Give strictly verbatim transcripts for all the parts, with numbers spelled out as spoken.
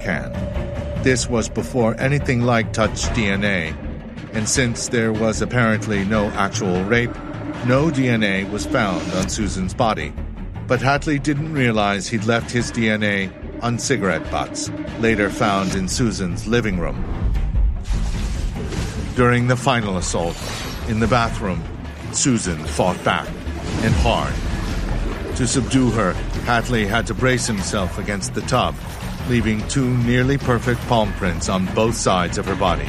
can. This was before anything like touch D N A, and since there was apparently no actual rape, no D N A was found on Susan's body. But Hatley didn't realize he'd left his D N A on cigarette butts, later found in Susan's living room. During the final assault, in the bathroom, Susan fought back, and hard. To subdue her, Hatley had to brace himself against the tub, leaving two nearly perfect palm prints on both sides of her body.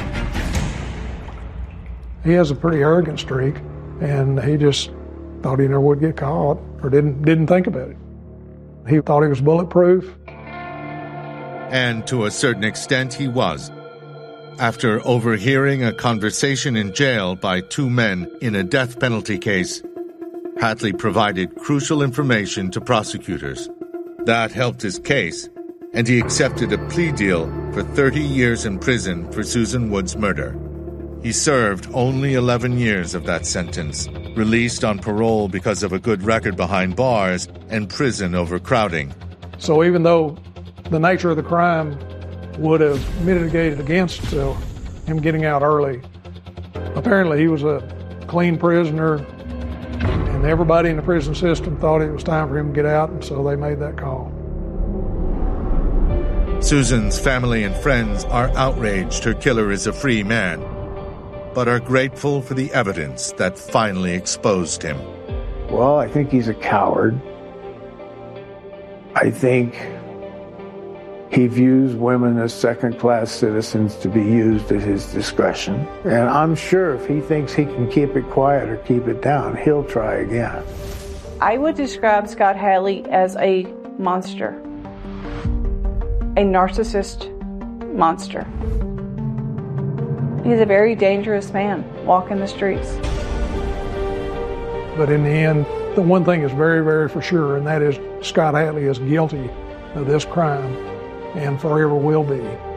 He has a pretty arrogant streak, and he just thought he never would get caught, or didn't didn't think about it. He thought he was bulletproof. And to a certain extent, he was. After overhearing a conversation in jail by two men in a death penalty case, Hatley provided crucial information to prosecutors. That helped his case, and he accepted a plea deal for thirty years in prison for Susan Wood's murder. He served only eleven years of that sentence, released on parole because of a good record behind bars and prison overcrowding. So even though the nature of the crime would have mitigated against uh, him getting out early, apparently he was a clean prisoner, and everybody in the prison system thought it was time for him to get out, and so they made that call. Susan's family and friends are outraged her killer is a free man, but are grateful for the evidence that finally exposed him. Well, I think he's a coward. I think he views women as second-class citizens to be used at his discretion. And I'm sure if he thinks he can keep it quiet or keep it down, he'll try again. I would describe Scott Hatley as a monster. A narcissist monster. He's a very dangerous man walking the streets. But in the end, the one thing is very, very for sure, and that is Scott Hatley is guilty of this crime and forever will be.